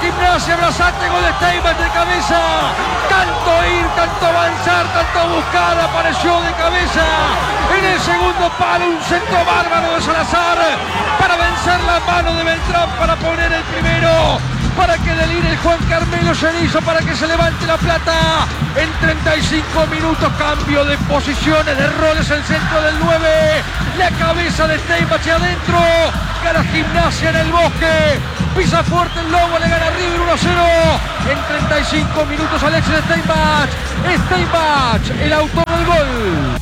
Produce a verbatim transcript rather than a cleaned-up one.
Gimnasia, abrazate, gol de Steinbach de cabeza. Tanto ir, tanto avanzar, tanto buscar, apareció de cabeza. En el segundo palo, un centro bárbaro de Salazar para vencer la mano de Beltrán, para poner el primero, para que delire el Juan Carmelo Cenizo, para que se levante la plata. En treinta y cinco minutos, cambio de posiciones, de roles, el centro del nueve, la cabeza de Steinbach hacia adentro, gana Gimnasia en el Bosque, pisa fuerte el Lobo, le gana River uno a cero. En treinta y cinco minutos, Alexis Steinbach, Steinbach, el autor del gol.